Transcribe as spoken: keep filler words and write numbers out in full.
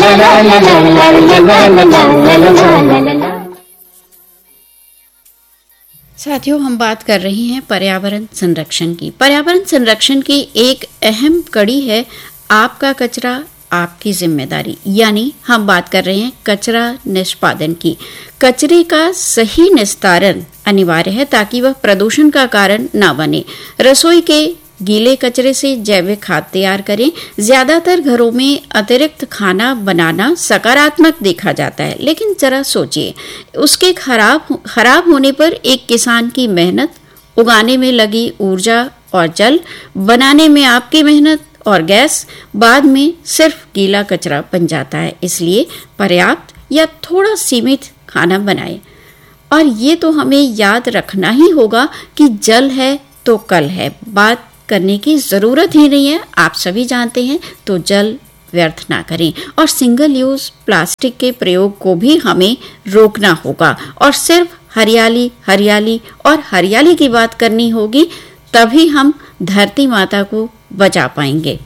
साथियों, हम बात कर रहे हैं पर्यावरण संरक्षण की। पर्यावरण संरक्षण की एक अहम कड़ी है आपका कचरा आपकी जिम्मेदारी, यानी हम बात कर रहे हैं कचरा निष्पादन की। कचरे का सही निस्तारण अनिवार्य है ताकि वह प्रदूषण का कारण ना बने। रसोई के गीले कचरे से जैविक खाद तैयार करें। ज्यादातर घरों में अतिरिक्त खाना बनाना सकारात्मक देखा जाता है, लेकिन जरा सोचिए, उसके खराब खराब होने पर एक किसान की मेहनत, उगाने में लगी ऊर्जा और जल, बनाने में आपकी मेहनत और गैस, बाद में सिर्फ गीला कचरा बन जाता है। इसलिए पर्याप्त या थोड़ा सीमित खाना बनाएं। और ये तो हमें याद रखना ही होगा कि जल है तो कल है, बात करने की जरूरत ही नहीं है, आप सभी जानते हैं। तो जल व्यर्थ ना करें और सिंगल यूज प्लास्टिक के प्रयोग को भी हमें रोकना होगा और सिर्फ हरियाली हरियाली और हरियाली की बात करनी होगी, तभी हम धरती माता को बचा पाएंगे।